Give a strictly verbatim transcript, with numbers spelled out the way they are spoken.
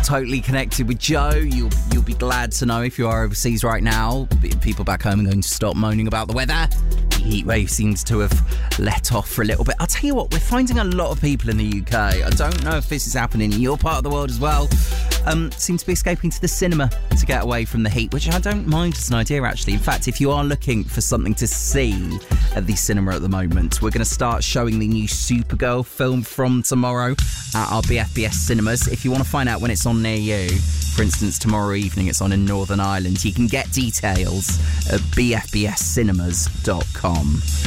totally connected with Joe. You'll you'll be glad to know if you are overseas right now. People back home are going to stop moaning about the weather. The heat wave seems to have let off for a little bit. I'll tell you what, we're finding a lot of people in the U K. I don't know if this is happening in your part of the world as well. Um, seem to be escaping to the cinema to get away from the heat, which I don't mind as an idea, actually. In fact, if you are looking for something to see at the cinema at the moment, we're going to start showing the new Supergirl film from tomorrow at our B F B S cinemas. If you want to find out when it's on near you, for instance, tomorrow evening it's on in Northern Ireland, you can get details at b f b s cinemas dot com.